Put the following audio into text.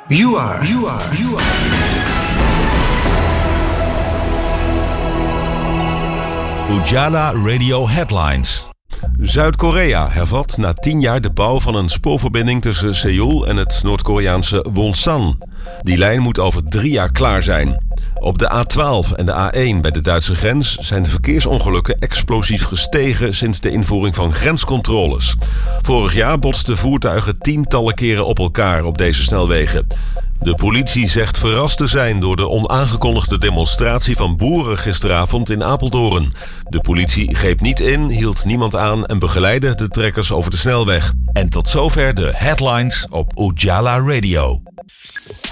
You are. Ujala Radio Headlines. Zuid-Korea hervat na 10 jaar de bouw van een spoorverbinding tussen Seoul en het Noord-Koreaanse Wonsan. Die lijn moet over 3 jaar klaar zijn. Op de A12 en de A1 bij de Duitse grens zijn de verkeersongelukken explosief gestegen sinds de invoering van grenscontroles. Vorig jaar botsten voertuigen tientallen keren op elkaar op deze snelwegen. De politie zegt verrast te zijn door de onaangekondigde demonstratie van boeren gisteravond in Apeldoorn. De politie greep niet in, hield niemand aan en begeleidde de trekkers over de snelweg. En tot zover de headlines op Ujala Radio.